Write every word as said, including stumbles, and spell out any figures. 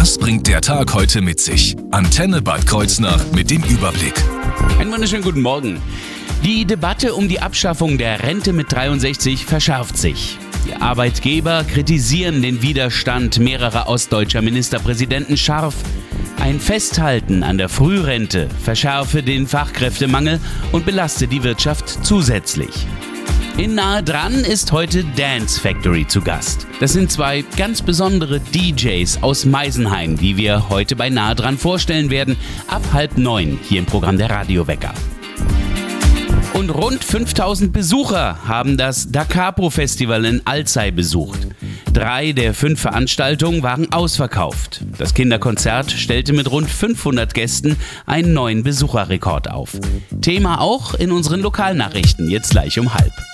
Was bringt der Tag heute mit sich? Antenne Bad Kreuznach mit dem Überblick. Einen wunderschönen guten Morgen. Die Debatte um die Abschaffung der Rente mit dreiundsechzig verschärft sich. Die Arbeitgeber kritisieren den Widerstand mehrerer ostdeutscher Ministerpräsidenten scharf. Ein Festhalten an der Frührente verschärfe den Fachkräftemangel und belaste die Wirtschaft zusätzlich. In Nahe dran ist heute Dance Factory zu Gast. Das sind zwei ganz besondere D Js aus Meisenheim, die wir heute bei Nahe dran vorstellen werden, ab halb neun hier im Programm der Radiowecker. Und rund fünftausend Besucher haben das Da Capo Festival in Alzey besucht. Drei der fünf Veranstaltungen waren ausverkauft. Das Kinderkonzert stellte mit rund fünfhundert Gästen einen neuen Besucherrekord auf. Thema auch in unseren Lokalnachrichten, jetzt gleich um halb.